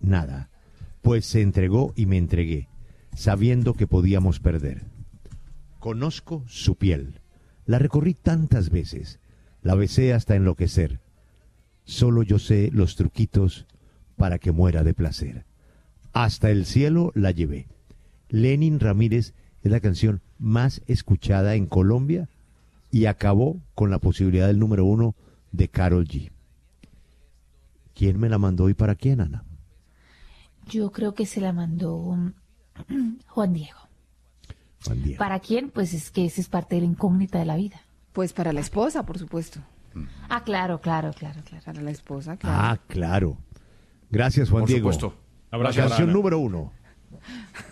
nada, pues se entregó y me entregué, sabiendo que podíamos perder. Conozco su piel, la recorrí tantas veces, la besé hasta enloquecer. Solo yo sé los truquitos para que muera de placer. Hasta el cielo la llevé. Lenin Ramírez es la canción más escuchada en Colombia y acabó con la posibilidad del número 1 de Karol G. ¿Quién me la mandó y para quién, Ana? Yo creo que se la mandó Juan Diego. Juan Diego. ¿Para quién? Pues es que esa es parte de la incógnita de la vida. Pues para la esposa, por supuesto. Ah, claro. Para la esposa, claro. Ah, claro. Gracias, Juan Por Diego. supuesto. La Abrazo para canción Ana. número 1.